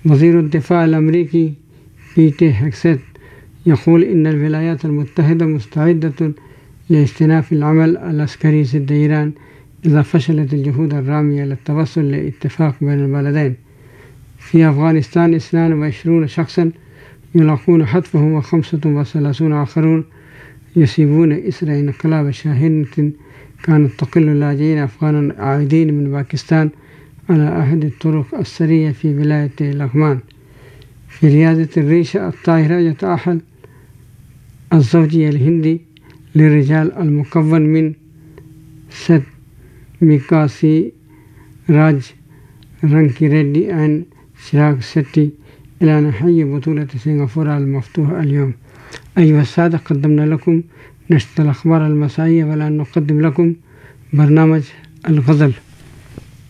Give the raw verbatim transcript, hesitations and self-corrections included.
وزير الدفاع الأمريكي بيت هيكست يقول إن الولايات المتحدة مستعدة لاستئناف العمل العسكري ضد إيران إذا فشلت الجهود الرامية للتوصل لاتفاق بين البلدين. في أفغانستان اثنان وعشرون شخصا يلاقون حتفهم وخمسة وثلاثون آخرون يصيبون إثر انقلاب شاحنة كانت تقل اللاجئين أفغانا عائدين من باكستان على أحد الطرق السرية في ولاية لغمان. في رياضة الريشة الطائرة يتأهل الزوجي الهندي للرجال المكون من سد ميكاسي راج رانكي ريدي أن شراغ ستي إلى نهائي بطولة سنغافورة المفتوحة اليوم. أيها السادة، قدمنا لكم نشرة الأخبار المسائية، والآن نقدم لكم برنامج الغزل.